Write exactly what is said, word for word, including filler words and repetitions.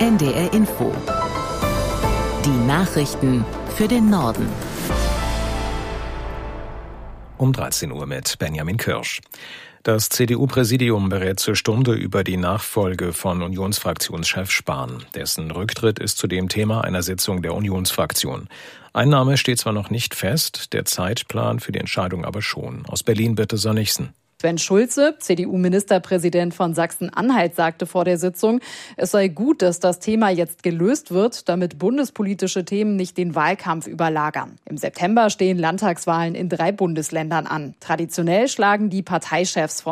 N D R Info. Die Nachrichten für den Norden. Um dreizehn Uhr mit Benjamin Kirsch. Das C D U-Präsidium berät zur Stunde über die Nachfolge von Unionsfraktionschef Spahn. Dessen Rücktritt ist zudem Thema einer Sitzung der Unionsfraktion. Ein Name steht zwar noch nicht fest, der Zeitplan für die Entscheidung aber schon. Aus Berlin Birte Sönnigsen. Sven Schulze, C D U-Ministerpräsident von Sachsen-Anhalt, sagte vor der Sitzung, es sei gut, dass das Thema jetzt gelöst wird, damit bundespolitische Themen nicht den Wahlkampf überlagern. Im September stehen Landtagswahlen in drei Bundesländern an. Traditionell schlagen die Parteichefs von